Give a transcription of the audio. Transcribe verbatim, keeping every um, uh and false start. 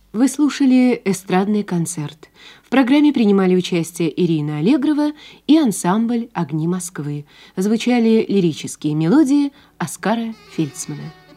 Вы слушали эстрадный концерт. В программе принимали участие Ирина Аллегрова и ансамбль «Огни Москвы». Звучали лирические мелодии Оскара Фельдсмана.